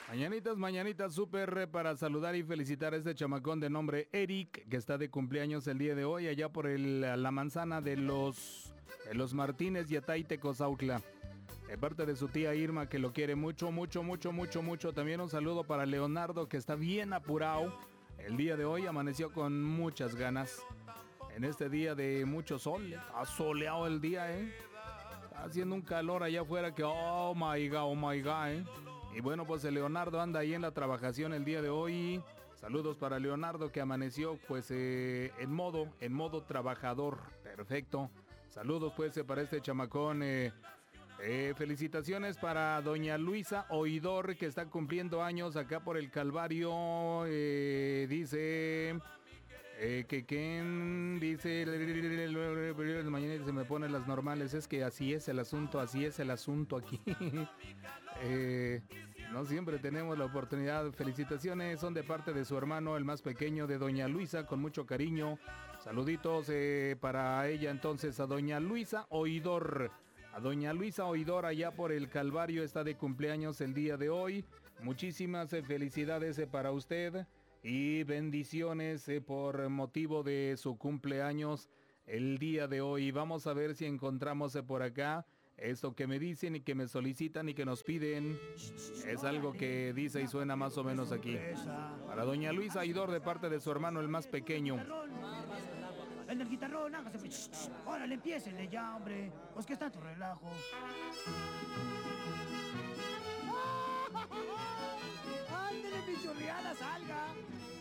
Mañanitas súper para saludar y felicitar a este chamacón de nombre Eric, que está de cumpleaños el día de hoy, allá por la manzana de los Martínez y Ataite, Cozautla. De parte de su tía Irma, que lo quiere mucho, mucho, mucho, mucho, mucho. También un saludo para Leonardo, que está bien apurado. El día de hoy amaneció con muchas ganas. En este día de mucho sol, ha soleado el día, Está haciendo un calor allá afuera que, oh my God, Y bueno, pues el Leonardo anda ahí en la trabajación el día de hoy. Saludos para Leonardo, que amaneció pues en modo trabajador. Perfecto. Saludos pues para este chamacón. Felicitaciones para doña Luisa Oidor, que está cumpliendo años acá por el Calvario. Dice que dice mañana se me ponen las normales. Es que así es el asunto aquí. No siempre tenemos la oportunidad. Felicitaciones son de parte de su hermano, el más pequeño, de doña Luisa, con mucho cariño. Saluditos para ella entonces, a doña Luisa Oidor. A doña Luisa Oidor, allá por el Calvario, está de cumpleaños el día de hoy. Muchísimas felicidades para usted y bendiciones por motivo de su cumpleaños el día de hoy. Vamos a ver si encontramos por acá esto que me dicen y que me solicitan y que nos piden. Es algo que dice y suena más o menos aquí. Para doña Luisa Oidor, de parte de su hermano, el más pequeño. El del guitarrón, hágase. Órale, empiécenle ya, hombre. Pues que está tu relajo. ¡Ándele, mi chorreada, salga!